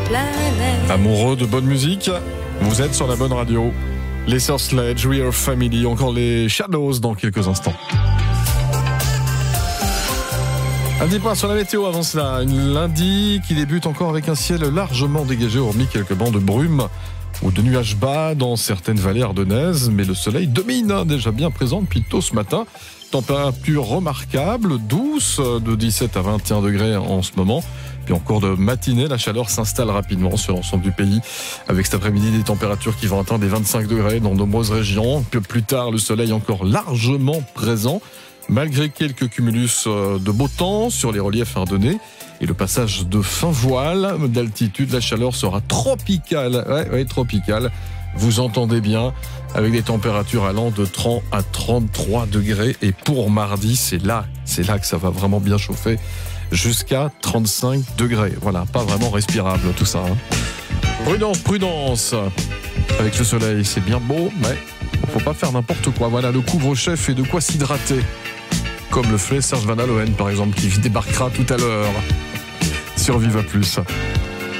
planète. Amoureux de bonne musique, vous êtes sur la bonne radio. Les Sœurs Sledge, We Are Family, encore les Shadows dans quelques instants. Un petit point sur la météo avant cela. Lundi qui débute encore avec un ciel largement dégagé, hormis quelques bancs de brume ou de nuages bas dans certaines vallées ardennaises. Mais le soleil domine, déjà bien présent depuis tôt ce matin. Température remarquable, douce, de 17 à 21 degrés en ce moment. Puis en cours de matinée, la chaleur s'installe rapidement sur l'ensemble du pays, avec cet après-midi des températures qui vont atteindre les 25 degrés dans de nombreuses régions. Puis plus tard, le soleil encore largement présent, malgré quelques cumulus de beau temps sur les reliefs ardennais. Et le passage de fin voile d'altitude, la chaleur sera tropicale. Ouais, tropicale. Vous entendez bien, avec des températures allant de 30 à 33 degrés. Et pour mardi, c'est là que ça va vraiment bien chauffer, jusqu'à 35 degrés. Voilà, pas vraiment respirable tout ça. Prudence. Avec le soleil, c'est bien beau, mais faut pas faire n'importe quoi. Voilà, le couvre-chef fait de quoi s'hydrater. Comme le fait Serge Van Aloen, par exemple, qui débarquera tout à l'heure sur Viva Plus.